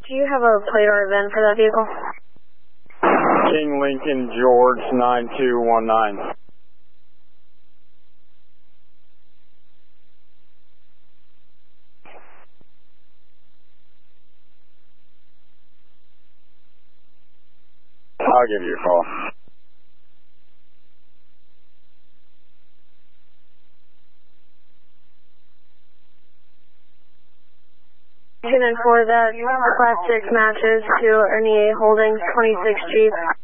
Do you have a plate or a VIN for that vehicle? King Lincoln George 9219. I'll give you a call. You can forward that Class 6 matches to Ernie A. Holdings 26 Jeep.